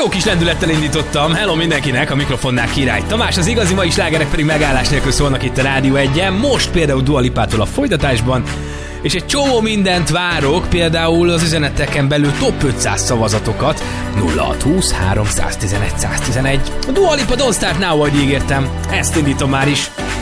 jó kis lendülettel indítottam. Hello mindenkinek, a mikrofonnál Király Tamás, az igazi mai slágerek pedig megállás nélkül szólnak itt a Rádió 1-en. Most például Dua Lipától a folytatásban, és egy csomó mindent várok, például az üzeneteken belül top 500 szavazatokat, 0620 311 111. A Dua Lipa Don't Start Now, ahogy ígértem, ezt indítom már is.